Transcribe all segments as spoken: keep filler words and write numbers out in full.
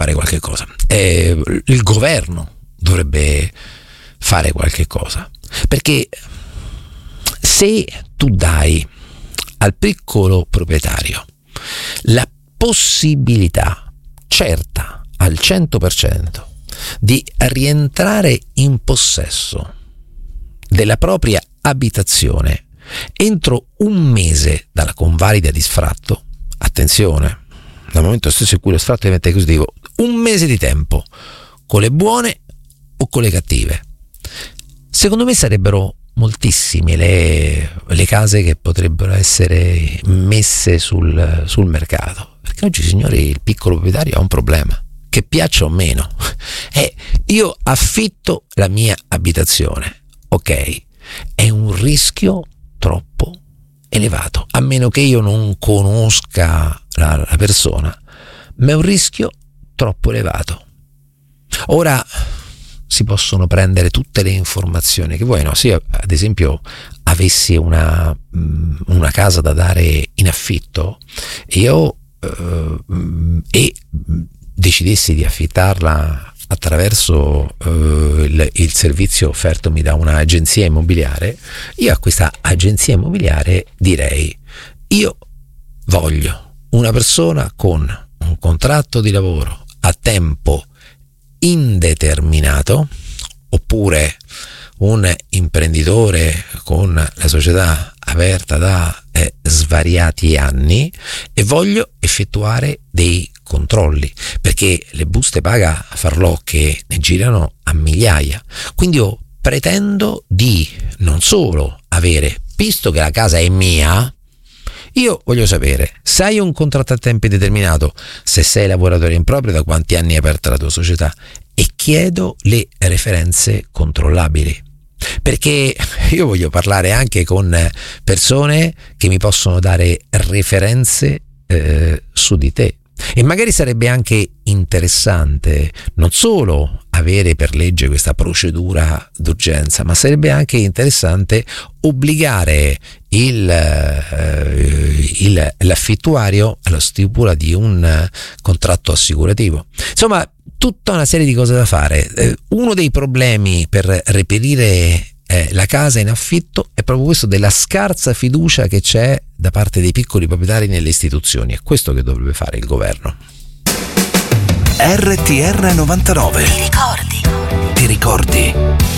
fare qualche cosa. Eh, il governo dovrebbe fare qualche cosa, perché se tu dai al piccolo proprietario la possibilità certa al cento per cento di rientrare in possesso della propria abitazione entro un mese dalla convalida di sfratto, attenzione, dal momento stesso in cui lo sfratto diventa esecutivo, un mese di tempo, con le buone o con le cattive, secondo me sarebbero moltissime le, le case che potrebbero essere messe sul, sul mercato, perché oggi, signori, il piccolo proprietario ha un problema, che piaccia o meno. Eh, io affitto la mia abitazione, ok, è un rischio troppo elevato, a meno che io non conosca la, la persona, ma è un rischio troppo elevato. Ora si possono prendere tutte le informazioni che vuoi, no? Se io, ad esempio, avessi una, una casa da dare in affitto, io eh, e decidessi di affittarla attraverso eh, il, il servizio offertomi da un'agenzia immobiliare, io a questa agenzia immobiliare direi: io voglio una persona con un contratto di lavoro a tempo indeterminato, oppure un imprenditore con la società aperta da eh, svariati anni, e voglio effettuare dei controlli, perché le buste paga farlocche ne girano a migliaia. Quindi io pretendo di non solo avere, visto che la casa è mia, io voglio sapere se hai un contratto a tempo indeterminato, se sei lavoratore in proprio, da quanti anni è aperta la tua società, e chiedo le referenze controllabili, perché io voglio parlare anche con persone che mi possono dare referenze eh, su di te. E magari sarebbe anche interessante non solo avere per legge questa procedura d'urgenza, ma sarebbe anche interessante obbligare il, eh, il, l'affittuario alla stipula di un contratto assicurativo. Insomma, tutta una serie di cose da fare. Eh, uno dei problemi per reperire Eh, la casa in affitto è proprio questo della scarsa fiducia che c'è da parte dei piccoli proprietari nelle istituzioni. È questo che dovrebbe fare il governo. R T R novantanove. Ti ricordi? Ti ricordi?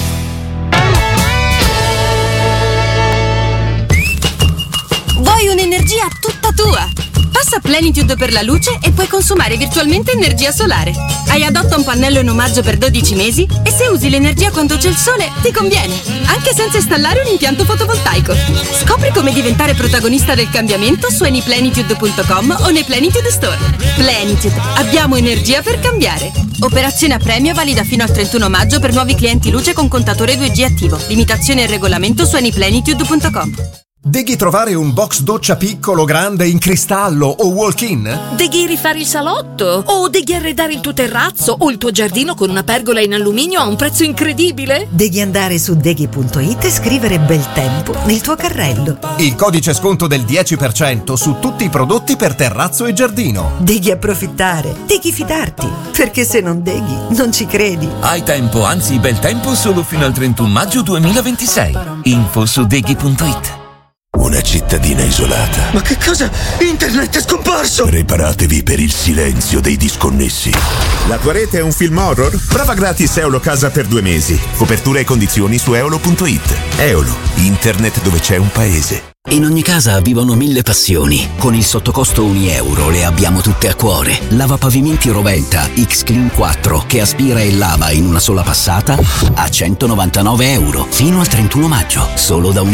Vuoi un'energia tutta tua? Passa Plenitude per la luce e puoi consumare virtualmente energia solare. Hai Adotta un pannello in omaggio per dodici mesi e se usi l'energia quando c'è il sole ti conviene, anche senza installare un impianto fotovoltaico. Scopri come diventare protagonista del cambiamento su anyplenitude punto com o nei Plenitude Store. Plenitude, abbiamo energia per cambiare. Operazione a premio valida fino al trentuno maggio per nuovi clienti luce con contatore due G attivo. Limitazione e regolamento su anyplenitude punto com. Deghi trovare un box doccia piccolo, grande, in cristallo o walk-in? Deghi rifare il salotto? O deghi arredare il tuo terrazzo o il tuo giardino con una pergola in alluminio a un prezzo incredibile? Devi andare su deghi punto it e scrivere bel tempo nel tuo carrello. Il codice sconto del dieci per cento su tutti i prodotti per terrazzo e giardino. Devi approfittare, devi fidarti, perché se non deghi non ci credi. Hai tempo, anzi bel tempo, solo fino al trentuno maggio duemilaventisei. Info su deghi punto it. Una cittadina isolata. Ma che cosa? Internet è scomparso! Preparatevi per il silenzio dei disconnessi. La tua rete è un film horror? Prova gratis Eolo Casa per due mesi. Copertura e condizioni su eolo punto it. Eolo, internet dove c'è un paese. In ogni casa vivono mille passioni. Con il sottocosto un euro le abbiamo tutte a cuore. Lavapavimenti Rovelta X-Clean quattro, che aspira e lava in una sola passata, a centonovantanove euro fino al trentuno maggio, solo da un